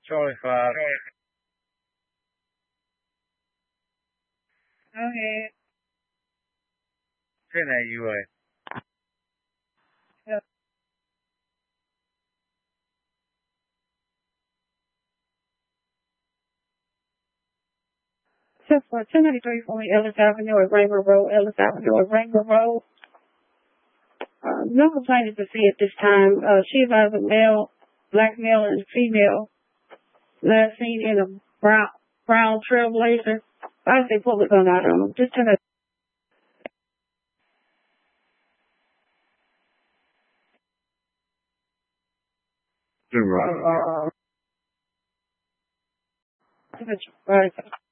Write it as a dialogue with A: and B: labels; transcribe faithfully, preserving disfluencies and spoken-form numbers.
A: Charlie five.
B: Okay.
A: ten A U A.
B: Yep. Except for two ninety-three forty Ellis Avenue at Rainbow Road, Ellis Avenue at Rainbow Road. Uh, no complaints to see at this time. Uh, she advised a male, black male and female, last seen in a brown, brown trailblazer. I say pull the gun out on them. Just turn it.
A: Right.
B: Uh, uh, uh,